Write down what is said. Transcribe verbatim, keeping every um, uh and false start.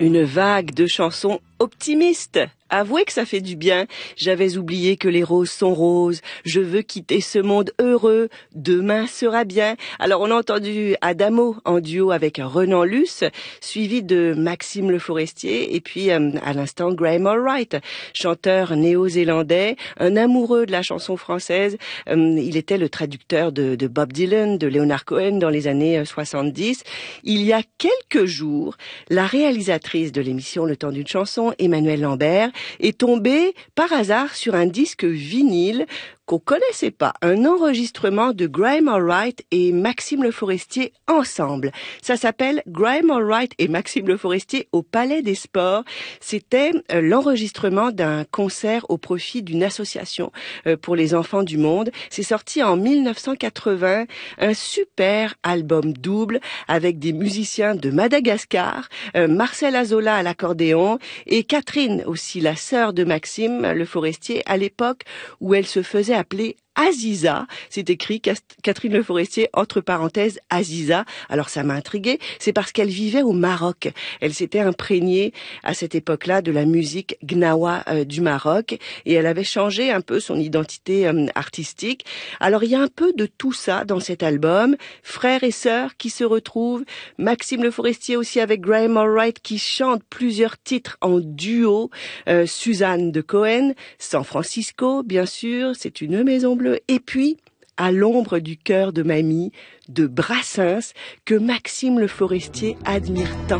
Une vague de chansons optimistes. Avouez que ça fait du bien. J'avais oublié que les roses sont roses. Je veux quitter ce monde heureux. Demain sera bien. Alors on a entendu Adamo en duo avec Renan Luce, suivi de Maxime Le Forestier et puis euh, à l'instant Graham Allwright, chanteur néo-zélandais, un amoureux de la chanson française. Euh, il était le traducteur de, de Bob Dylan, de Leonard Cohen dans les années soixante-dix. Il y a quelques jours, la réalisatrice de l'émission Le Temps d'une chanson, Emmanuelle Lambert, est tombée par hasard sur un disque vinyle qu'on connaissait pas, un enregistrement de Graham Allwright et Maxime Le Forestier ensemble. Ça s'appelle Graham Allwright et Maxime Le Forestier au Palais des Sports. C'était euh, l'enregistrement d'un concert au profit d'une association euh, pour les enfants du monde. C'est sorti en mille neuf cent quatre-vingts, un super album double avec des musiciens de Madagascar, euh, Marcel Azola à l'accordéon et Catherine aussi, la sœur de Maxime Le Forestier, à l'époque où elle se faisait appeler Aziza. C'est écrit Catherine Le Forestier, entre parenthèses, Aziza. Alors ça m'a intriguée, c'est parce qu'elle vivait au Maroc. Elle s'était imprégnée à cette époque-là de la musique gnawa euh, du Maroc et elle avait changé un peu son identité euh, artistique. Alors il y a un peu de tout ça dans cet album, frères et sœurs qui se retrouvent, Maxime Le Forestier aussi avec Graham Allwright qui chante plusieurs titres en duo, euh, Suzanne de Cohen, San Francisco bien sûr, c'est une maison bleue. Et puis, à l'ombre du cœur de mamie, de Brassens, que Maxime Le Forestier admire tant.